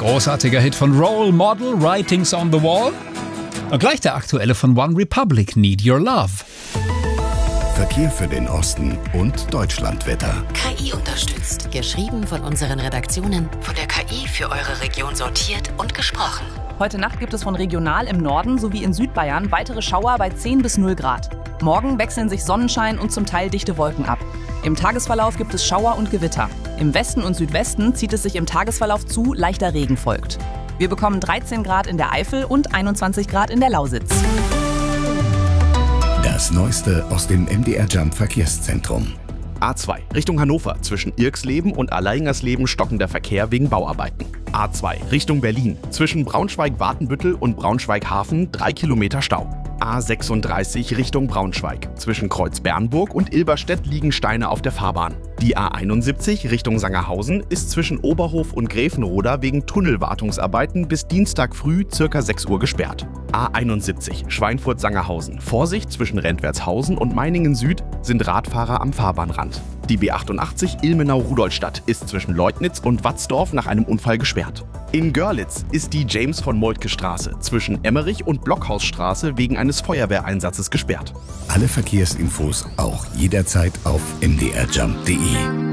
Großartiger Hit von Role Model, Writings on the Wall. Und gleich der aktuelle von One Republic, Need Your Love. Verkehr für den Osten und Deutschlandwetter. KI unterstützt. Geschrieben von unseren Redaktionen, von der KI für eure Region sortiert und gesprochen. Heute Nacht gibt es von regional im Norden sowie in Südbayern weitere Schauer bei 10 bis 0 Grad. Morgen wechseln sich Sonnenschein und zum Teil dichte Wolken ab. Im Tagesverlauf gibt es Schauer und Gewitter. Im Westen und Südwesten zieht es sich im Tagesverlauf zu, leichter Regen folgt. Wir bekommen 13 Grad in der Eifel und 21 Grad in der Lausitz. Das Neueste aus dem MDR Jump Verkehrszentrum. A2 Richtung Hannover zwischen Irksleben und Allerleingersleben stockender Verkehr wegen Bauarbeiten. A2 Richtung Berlin zwischen Braunschweig-Watenbüttel und Braunschweig-Hafen 3 Kilometer Stau. A36 Richtung Braunschweig. Zwischen Kreuz-Bernburg und Ilberstedt liegen Steine auf der Fahrbahn. Die A71 Richtung Sangerhausen ist zwischen Oberhof und Gräfenroda wegen Tunnelwartungsarbeiten bis Dienstag früh ca. 6 Uhr gesperrt. A71 Schweinfurt-Sangerhausen. Vorsicht, zwischen Rentwertshausen und Meiningen Süd sind Radfahrer am Fahrbahnrand. Die B88 Ilmenau-Rudolstadt ist zwischen Leutnitz und Watzdorf nach einem Unfall gesperrt. In Görlitz ist die James-von-Moltke-Straße zwischen Emmerich und Blockhausstraße wegen eines Feuerwehreinsatzes gesperrt. Alle Verkehrsinfos auch jederzeit auf mdrjump.de.